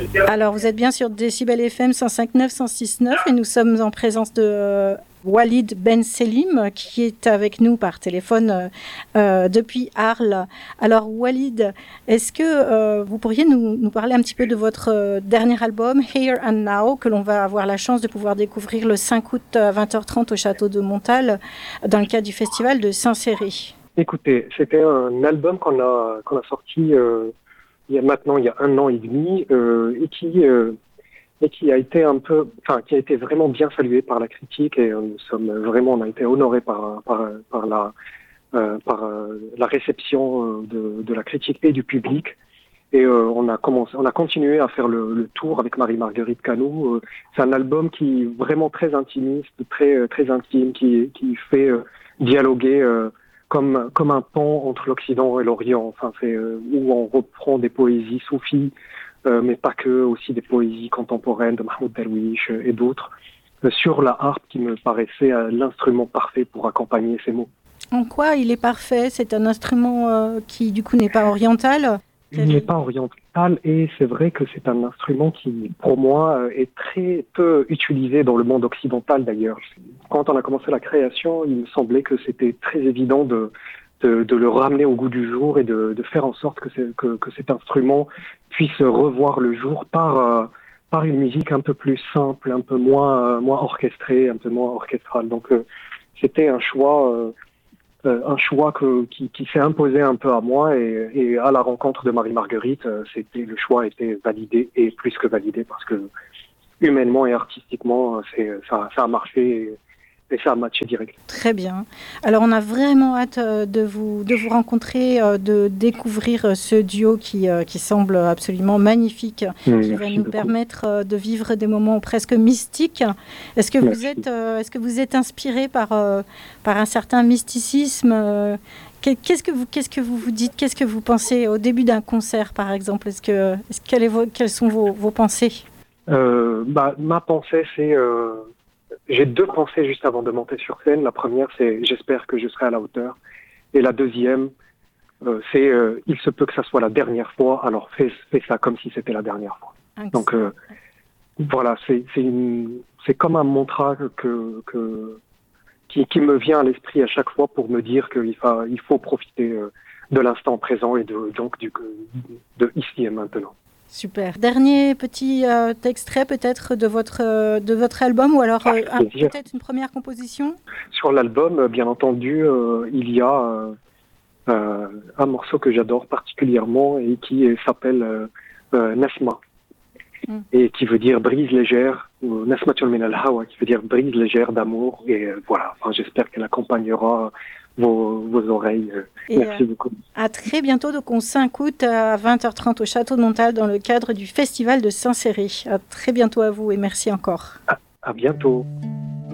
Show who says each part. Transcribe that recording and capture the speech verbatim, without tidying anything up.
Speaker 1: Alors, vous êtes bien sur Décibel F M cent cinq neuf, cent six neuf et nous sommes en présence de euh, Walid Ben Selim qui est avec nous par téléphone euh, depuis Arles. Alors, Walid, est-ce que euh, vous pourriez nous, nous parler un petit peu de votre euh, dernier album, Here and Now, que l'on va avoir la chance de pouvoir découvrir le cinq août à vingt heures trente au château de Montal dans le cadre du festival de Saint-Céry?
Speaker 2: Écoutez, c'était un album qu'on a, qu'on a sorti euh, il y a maintenant il y a un an et demi euh, et qui euh, et qui a été un peu, enfin qui a été vraiment bien salué par la critique et euh, nous sommes vraiment, on a été honorés par par par la euh, par euh, la réception de, de la critique et du public. Et euh, on a commencé, on a continué à faire le, le tour avec Marie-Marguerite Canou. Euh, c'est un album qui est vraiment très intimiste, très très intime, qui qui fait euh, dialoguer euh, comme comme un pont entre l'Occident et l'Orient. Enfin, c'est euh, où on reprend des poésies soufis, euh, mais pas que, aussi des poésies contemporaines de Mahmoud Darwish euh, et d'autres, euh, sur la harpe qui me paraissait euh, l'instrument parfait pour accompagner ces mots.
Speaker 1: En quoi il est parfait? C'est un instrument euh, qui, du coup, n'est pas oriental?
Speaker 2: Il n'est pas oriental et c'est vrai que c'est un instrument qui, pour moi, est très peu utilisé dans le monde occidental d'ailleurs. Quand on a commencé la création, il me semblait que c'était très évident de, de, de le ramener au goût du jour et de, de faire en sorte que, c'est, que, que cet instrument puisse revoir le jour par, euh, par une musique un peu plus simple, un peu moins, euh, moins orchestrée, un peu moins orchestrale. Donc euh, c'était un choix... Euh, Euh, un choix que, qui, qui s'est imposé un peu à moi et, et à la rencontre de Marie-Marguerite, euh, c'était, le choix était validé et plus que validé parce que humainement et artistiquement, c'est, ça, ça a marché et, et ça a matché direct.
Speaker 1: Très bien. Alors on a vraiment hâte euh, de vous, de vous rencontrer, euh, de découvrir euh, ce duo qui, euh, qui semble absolument magnifique, mmh, qui va nous beaucoup. permettre euh, de vivre des moments presque mystiques. Est-ce que vous êtes, euh, est-ce que vous êtes inspiré par, euh, par un certain mysticisme euh, Qu'est-ce que vous, qu'est-ce que vous vous dites? Qu'est-ce que vous pensez au début d'un concert, par exemple? Est-ce que, est-ce, quelle est vos, quelles sont vos, vos pensées?
Speaker 2: euh, bah, Ma pensée, c'est... Euh... J'ai deux pensées juste avant de monter sur scène. La première, c'est j'espère que je serai à la hauteur. Et la deuxième, euh, c'est euh, il se peut que ça soit la dernière fois, alors fais, fais ça comme si c'était la dernière fois. Okay. Donc euh, voilà, c'est, c'est, une, c'est comme un mantra que, que, qui, qui me vient à l'esprit à chaque fois pour me dire qu'il faut, il faut profiter euh, de l'instant présent et de, donc du, de ici et maintenant.
Speaker 1: Super. Dernier petit euh, extrait peut-être de votre, euh, de votre album ou alors euh, un, peut-être une première composition?
Speaker 2: Sur l'album, bien entendu, euh, il y a euh, euh, un morceau que j'adore particulièrement et qui euh, s'appelle euh, euh, Nasma mm. et qui veut dire brise légère, ou Nasmatul min al-hawa, qui veut dire brise légère d'amour. Et euh, voilà, enfin, j'espère qu'elle accompagnera Vos, vos oreilles.
Speaker 1: Et
Speaker 2: Merci
Speaker 1: euh,
Speaker 2: beaucoup.
Speaker 1: À très bientôt, donc on cinq août à vingt heures trente au château de Montal dans le cadre du festival de Saint-Céry. À très bientôt à vous et merci encore.
Speaker 2: À, à bientôt.